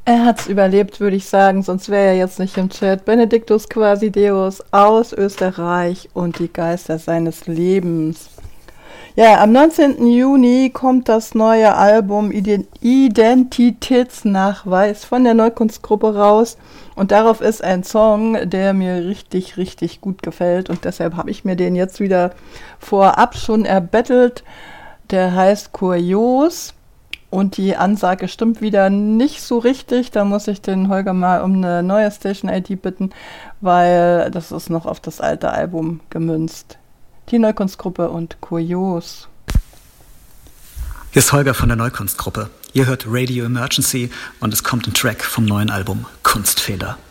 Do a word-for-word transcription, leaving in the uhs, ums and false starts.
Er hat's überlebt, würde ich sagen, sonst wäre er jetzt nicht im Chat. Benedictus Quasi-Deus aus Österreich und die Geister seines Lebens. Ja, am neunzehnten Juni kommt das neue Album Identitätsnachweis von der Neukunstgruppe raus. Und darauf ist ein Song, der mir richtig, richtig gut gefällt. Und deshalb habe ich mir den jetzt wieder vorab schon erbettelt. Der heißt Kurios. Und die Ansage stimmt wieder nicht so richtig. Da muss ich den Holger mal um eine neue Station-I D bitten, weil das ist noch auf das alte Album gemünzt. Die Neukunstgruppe und Kurios. Hier ist Holger von der Neukunstgruppe. Ihr hört Radio Emergency und es kommt ein Track vom neuen Album Kunstfehler.